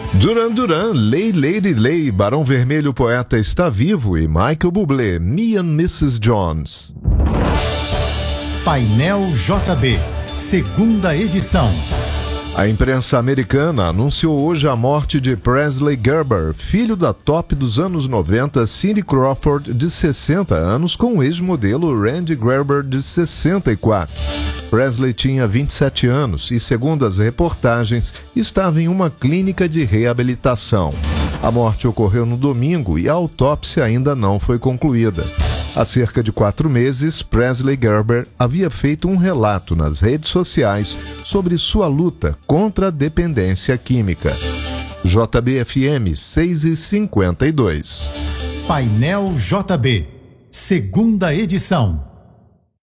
Duran Duran, Lay Lady Lay, Barão Vermelho Poeta está vivo e Michael Bublé, Me and Mrs. Jones. Painel JB, segunda edição. A imprensa americana anunciou hoje a morte de Presley Gerber, filho da top dos anos 90, Cindy Crawford, de 60 anos, com o ex-modelo Randy Gerber, de 64. Presley tinha 27 anos e, segundo as reportagens, estava em uma clínica de reabilitação. A morte ocorreu no domingo e a autópsia ainda não foi concluída. Há cerca de 4 meses, Presley Gerber havia feito um relato nas redes sociais sobre sua luta contra a dependência química. JB-FM 6h52. Painel JB, segunda edição.